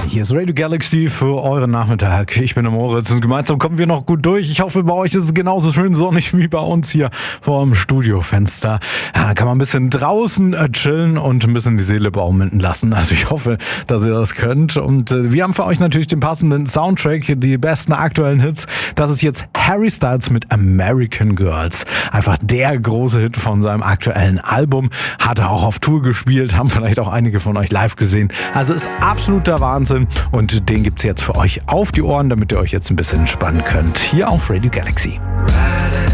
Hier ist Radio Galaxy für euren Nachmittag. Ich bin der Moritz und gemeinsam kommen wir noch gut durch. Ich hoffe, bei euch ist es genauso schön sonnig wie bei uns hier vor dem Studiofenster. Ja, da kann man ein bisschen draußen chillen und ein bisschen die Seele baumeln lassen. Also ich hoffe, dass ihr das könnt. Und wir haben für euch natürlich den passenden Soundtrack, die besten aktuellen Hits. Das ist jetzt Harry Styles mit American Girls. Einfach der große Hit von seinem aktuellen Album. Hat er auch auf Tour gespielt, haben vielleicht auch einige von euch live gesehen. Also ist absoluter Wahnsinn und den gibt's jetzt für euch auf die Ohren, damit ihr euch jetzt ein bisschen entspannen könnt. Hier auf Radio Galaxy.